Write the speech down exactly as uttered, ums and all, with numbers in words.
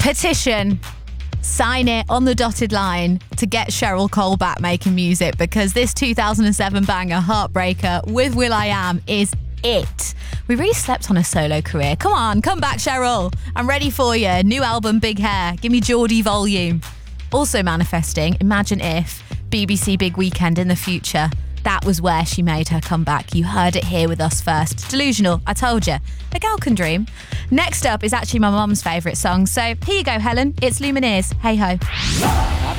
Petition. Sign it on the dotted line to get Cheryl Cole back making music, because this two thousand seven banger Heartbreaker with will.i.am is it. We really slept on her solo career. Come on, come back, Cheryl. I'm ready for you. New album, Big Hair. Give me Geordie volume. Also manifesting, Imagine If, B B C Big Weekend in the future. That was where she made her comeback. You heard it here with us first. Delusional, I told you. A girl can dream. Next up is actually my mum's favourite song. So here you go, Helen. It's Lumineers. Hey ho.